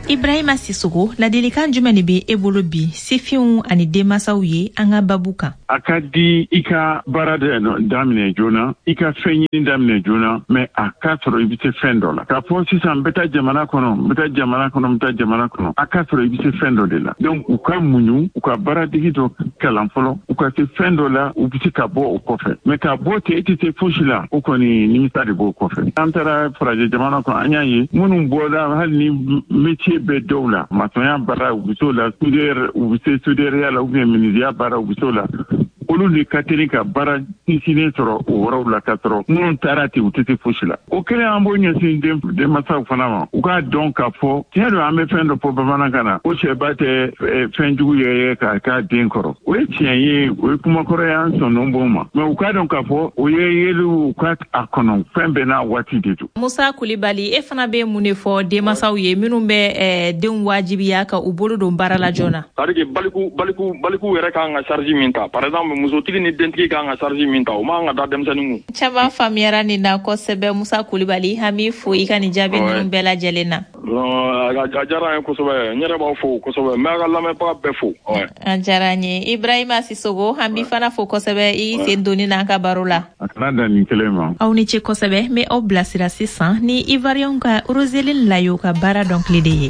Ibrahima Sissoko ladilikan jumɛn de bɛ e bolo bi sifinw ani denmasaw ye an ka babu kan. A ka di i ka baara daminɛ joona, i ka fɛn ɲini daminɛ joona, mais a ka sɔrɔ i bɛ se fɛn dɔ la. Ka fɔ sisan n bɛ taa jamana kɔnɔ, a ka sɔrɔ i bɛ se fɛn dɔ de la. Donc u ka muɲu, u ka baaradegi dɔ kalan fɔlɔ, u ka se fɛn dɔ la, u bɛ se ka bɔ o kɔfɛ. Mais ka bɔ ten e tɛ se fosi la, o kɔni nimisa de b'o kɔfɛ. An taara farajɛ jamana kɔnɔ an y'a ye minnu bɔra hali ni métier bɛ dɔw la, maçonnya baara u bɛ s'o la, soudeur u bɛ se soudeuria la ou bien menuisier baara u bɛ s'o la. Olu de ka teli ka baara sinsinnen sɔrɔ o yɔrɔw la ka sɔrɔ minnu taara ten u tɛ se fosi la. O kɛlen an b'o ɲɛsin denmasaw fana ma. U k'a dɔn k'a fɔ tiɲɛ don an bɛ fɛn dɔ fɔ bamanankan na ko cɛba tɛ fɛn jugu ye k'a den kɔrɔ. O ye tiɲɛ ye, o ye kumakɔrɔ an sɔnn'o bon ma. Mais u k'a dɔn k'a fɔ o ye yeliw ka a kɔnɔ fɛn bɛɛ n'a waati de don. Musa Kulibali, e fana bɛ mun de fɔ denmasaw ye minnu bɛ denw wajibiya ka u bolo don baara la joona? C'est-à-dire baliku yɛrɛ kan ka charge min ta. Par exemple musotigi ni dentigi kan ka charge min ta o ma kan ka da denmisɛnninw. Caman faamuyara nin na kosɛbɛ Musa Kulibali, an b'i fo i ka nin jaabi ninnu bɛɛ lajɛlen na. A diyara n ye kosɛbɛ, n yɛrɛ b'aw fo kosɛbɛ, n bɛ a ka lamɛnbaga bɛɛ fo. A diyara n ye. Ibrahima Sissoko, an b'i fana fo kosɛbɛ i sen donni n'an ka baro la. A kana dan nin kelen ma. Aw ni ce kosɛbɛ, n bɛ aw bilasira sisan ni Ivoirien ka Roseline Layo ka baara dɔnkili de ye.